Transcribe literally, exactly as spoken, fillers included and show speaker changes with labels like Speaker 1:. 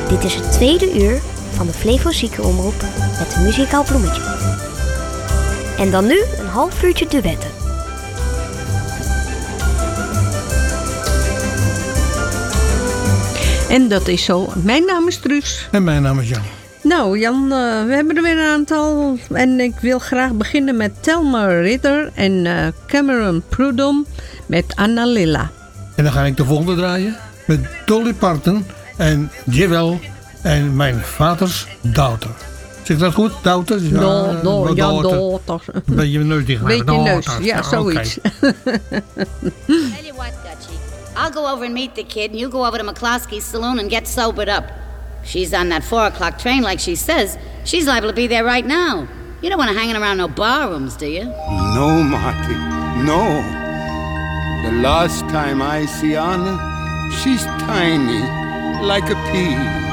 Speaker 1: Dit is het tweede uur van de Flevo Ziekenomroep met een muzikaal bloemetje. En dan nu een half uurtje duetten.
Speaker 2: En dat is zo. Mijn naam is Truus.
Speaker 3: En mijn naam is Jan.
Speaker 2: Nou Jan, uh, we hebben er weer een aantal. En ik wil graag beginnen met Thelma Ridder en uh, Cameron Prudhomme met Anna Lilla.
Speaker 3: En dan ga ik de volgende draaien met Dolly Parton en Jewel en mijn vaders dochter. Zeg ik dat goed? Dochter?
Speaker 2: Ja, do, do, ja, dochter.
Speaker 3: Een beetje neus dicht.
Speaker 2: Beetje neus, ja, zoiets.
Speaker 4: Tell you what, Dutchie. I'll go over and meet the kid, and you go over to McCloskey's saloon and get sobered up. She's on that four o'clock train like she says. She's liable to be there right now. You don't want her hanging around no barrooms, do you?
Speaker 5: No, Marty, no. The last time I see Anna, she's tiny, like a pea.